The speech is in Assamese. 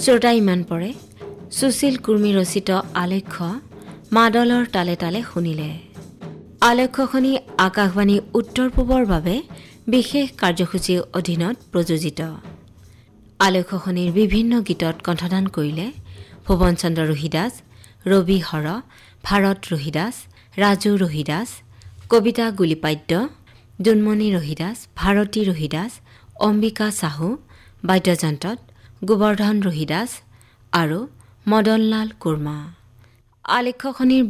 শ্ৰোতা ইমান পৰে সুশীল কুৰ্মী ৰচিত আলেখ্য মাদলৰ তালে তালে শুনিলে। আলেখ্যখনি আকাশবাণী উত্তৰ পূবৰ বাবে বিশেষ কাৰ্যসূচীৰ অধীনত প্ৰযোজিত। আলেখ্যখনিৰ বিভিন্ন গীতত কণ্ঠদান কৰিলে ভুৱন চন্দ্ৰ ৰোহিদাস, ৰবি হৰ, ভাৰত ৰোহিদাস, ৰাজু ৰোহিদাস, কবিতা গুলিপাদ্য, দুনমণি ৰোহিদাস, ভাৰতী ৰোহিদাস, অম্বিকা চাহু, বাদ্যযন্ত্ৰত গোবৰ্ধন ৰোহিদাস আৰু মদনলাল কুৰ্মা। আলেখ্যখনিৰ